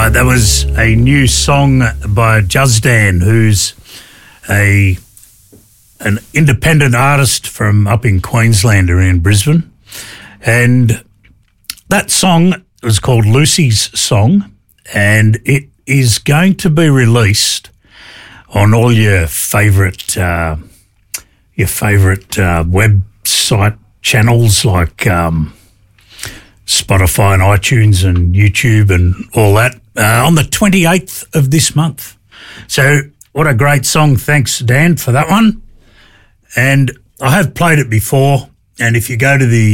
That was a new song by Juzdan, who's an independent artist from up in Queensland or in Brisbane. And that song was called Lucy's Song, and it is going to be released on all your favourite website channels like Spotify and iTunes and YouTube and all that on the 28th of this month. So what a great song. Thanks, Dan, for that one. And I have played it before, and if you go to the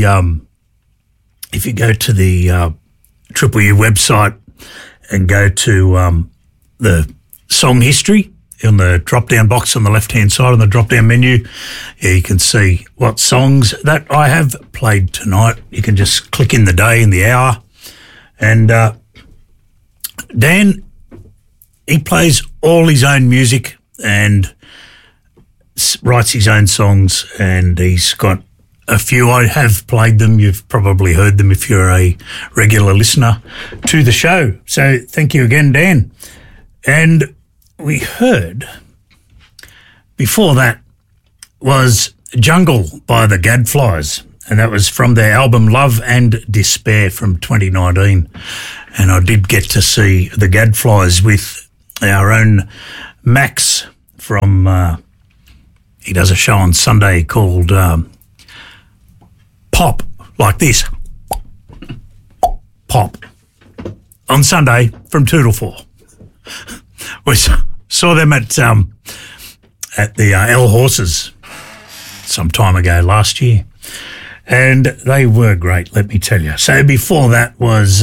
Triple U website and go to the song history on the drop-down box on the left-hand side on the drop-down menu, you can see what songs that I have played tonight. You can just click in the day and the hour. And Dan, he plays all his own music and writes his own songs, and he's got a few. I have played them. You've probably heard them if you're a regular listener to the show. So thank you again, Dan. And we heard before that was Jungle by the Gadflies, and that was from their album Love and Despair from 2019. And I did get to see the Gadflies with our own Max from, he does a show on Sunday called Pop, like this, Pop, on Sunday from 2 to 4. We saw them at the El Horses some time ago last year, and they were great, let me tell you. So before that was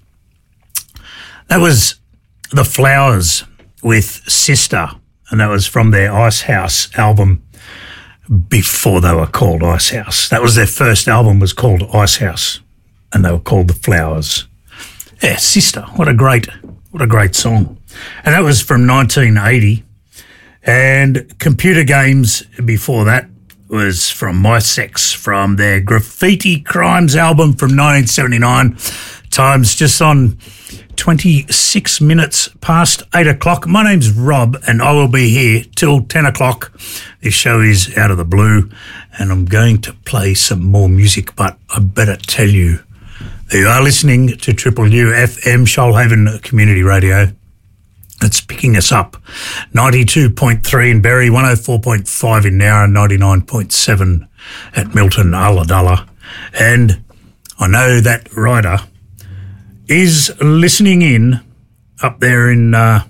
The Flowers with Sister, and that was from their Ice House album before they were called Ice House. That was their first album, was called Ice House, and they were called The Flowers. Yeah, Sister, what a great song. And that was from 1980. And Computer Games before that was from My Sex, from their Graffiti Crimes album from 1979. Time's just on 26 minutes past 8 o'clock. My name's Rob, and I will be here till 10 o'clock. This show is Out of the Blue, and I'm going to play some more music, but I better tell you, you are listening to Triple U FM, Shoalhaven Community Radio. It's picking us up 92.3 in Berry, 104.5 in Nowra, 99.7 at Milton, Ulladulla. And I know that Ryder is listening in up there in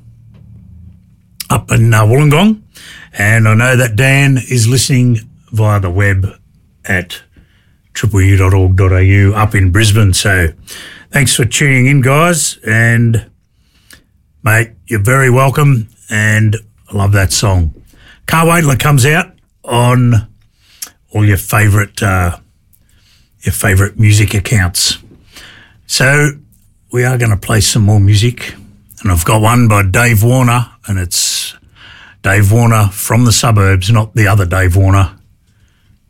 Wollongong, and I know that Dan is listening via the web at tripleu.org.au up in Brisbane. So thanks for tuning in, guys, and mate, you're very welcome, and I love that song. Can't wait till it comes out on all your favourite music accounts. So we are going to play some more music, and I've got one by Dave Warner, and it's Dave Warner from the Suburbs, not the other Dave Warner,